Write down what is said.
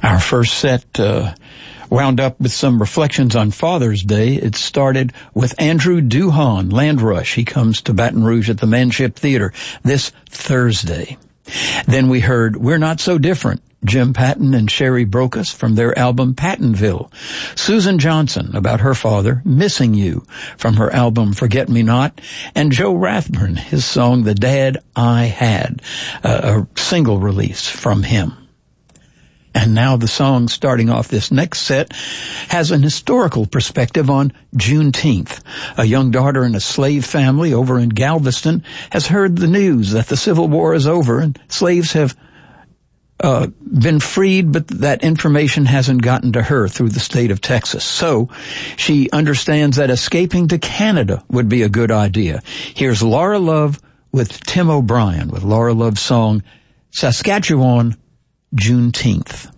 Our first set wound up with some reflections on Father's Day. It started with Andrew Duhon, Land Rush. He comes to Baton Rouge at the Manship Theater this Thursday. Then we heard We're Not So Different, Jim Patton and Sherry Brocas from their album Pattonville. Susan Johnson about her father, Missing You, from her album Forget Me Not. And Joe Rathburn, his song The Dad I Had, a single release from him. And now the song starting off this next set has an historical perspective on Juneteenth. A young daughter in a slave family over in Galveston has heard the news that the Civil War is over and slaves have been freed, but that information hasn't gotten to her through the state of Texas. So she understands that escaping to Canada would be a good idea. Here's Laura Love with Tim O'Brien with Laura Love's song Saskatchewan Juneteenth.